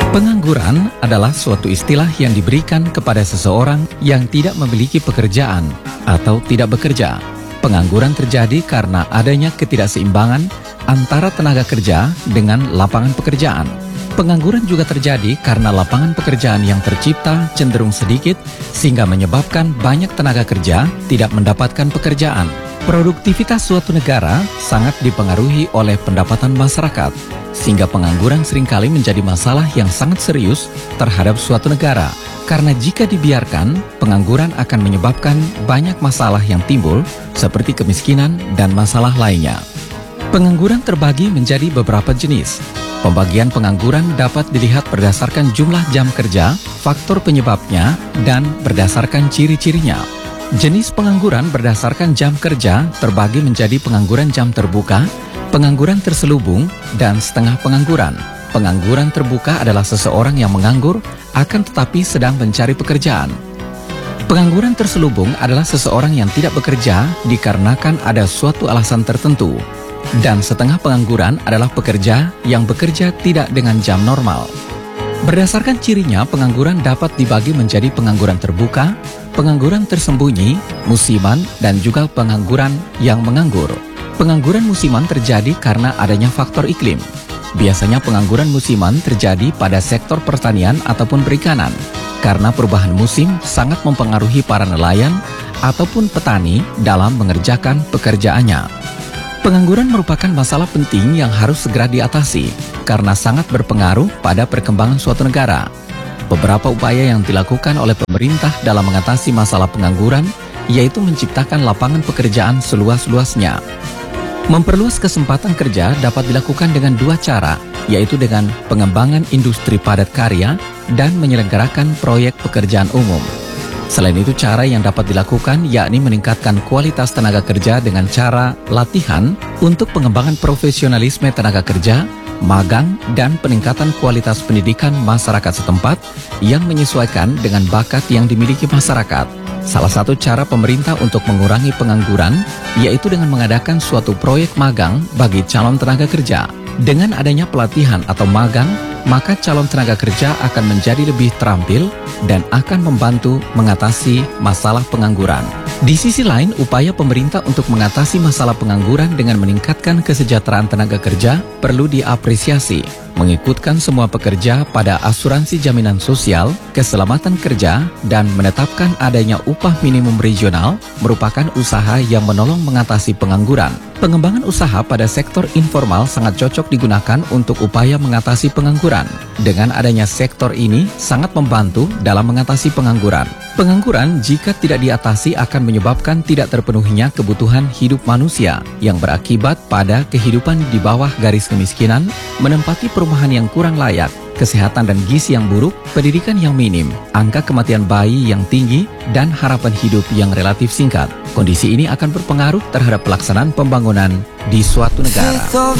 Pengangguran adalah suatu istilah yang diberikan kepada seseorang yang tidak memiliki pekerjaan atau tidak bekerja. Pengangguran terjadi karena adanya ketidakseimbangan antara tenaga kerja dengan lapangan pekerjaan. Pengangguran juga terjadi karena lapangan pekerjaan yang tercipta cenderung sedikit sehingga menyebabkan banyak tenaga kerja tidak mendapatkan pekerjaan. Produktivitas suatu negara sangat dipengaruhi oleh pendapatan masyarakat, sehingga pengangguran seringkali menjadi masalah yang sangat serius terhadap suatu negara. Karena jika dibiarkan, pengangguran akan menyebabkan banyak masalah yang timbul, seperti kemiskinan dan masalah lainnya. Pengangguran terbagi menjadi beberapa jenis. Pembagian pengangguran dapat dilihat berdasarkan jumlah jam kerja, faktor penyebabnya, dan berdasarkan ciri-cirinya. Jenis pengangguran berdasarkan jam kerja terbagi menjadi pengangguran jam terbuka, pengangguran terselubung, dan setengah pengangguran. Pengangguran terbuka adalah seseorang yang menganggur akan tetapi sedang mencari pekerjaan. Pengangguran terselubung adalah seseorang yang tidak bekerja dikarenakan ada suatu alasan tertentu. Dan setengah pengangguran adalah pekerja yang bekerja tidak dengan jam normal. Berdasarkan cirinya, pengangguran dapat dibagi menjadi pengangguran terbuka, pengangguran tersembunyi, musiman, dan juga pengangguran yang menganggur. Pengangguran musiman terjadi karena adanya faktor iklim. Biasanya pengangguran musiman terjadi pada sektor pertanian ataupun perikanan, karena perubahan musim sangat mempengaruhi para nelayan ataupun petani dalam mengerjakan pekerjaannya. Pengangguran merupakan masalah penting yang harus segera diatasi karena sangat berpengaruh pada perkembangan suatu negara. Beberapa upaya yang dilakukan oleh pemerintah dalam mengatasi masalah pengangguran yaitu menciptakan lapangan pekerjaan seluas-luasnya. Memperluas kesempatan kerja dapat dilakukan dengan dua cara, yaitu dengan pengembangan industri padat karya dan menyelenggarakan proyek pekerjaan umum. Selain itu, cara yang dapat dilakukan yakni meningkatkan kualitas tenaga kerja dengan cara latihan untuk pengembangan profesionalisme tenaga kerja, magang, dan peningkatan kualitas pendidikan masyarakat setempat yang menyesuaikan dengan bakat yang dimiliki masyarakat. Salah satu cara pemerintah untuk mengurangi pengangguran yaitu dengan mengadakan suatu proyek magang bagi calon tenaga kerja. Dengan adanya pelatihan atau magang, maka calon tenaga kerja akan menjadi lebih terampil dan akan membantu mengatasi masalah pengangguran. Di sisi lain, upaya pemerintah untuk mengatasi masalah pengangguran dengan meningkatkan kesejahteraan tenaga kerja perlu diapresiasi. Mengikutkan semua pekerja pada asuransi jaminan sosial, keselamatan kerja, dan menetapkan adanya upah minimum regional merupakan usaha yang menolong mengatasi pengangguran. Pengembangan usaha pada sektor informal sangat cocok digunakan untuk upaya mengatasi pengangguran. Dengan adanya sektor ini sangat membantu dalam mengatasi pengangguran. Pengangguran jika tidak diatasi akan menyebabkan tidak terpenuhinya kebutuhan hidup manusia yang berakibat pada kehidupan di bawah garis kemiskinan, menempati perumahan yang kurang layak, kesehatan dan gizi yang buruk, pendidikan yang minim, angka kematian bayi yang tinggi, dan harapan hidup yang relatif singkat. Kondisi ini akan berpengaruh terhadap pelaksanaan pembangunan di suatu negara.